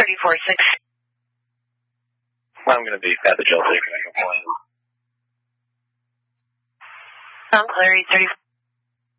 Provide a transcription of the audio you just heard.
34-6. I'm going to be at the jail taking a complaint. Clary 34.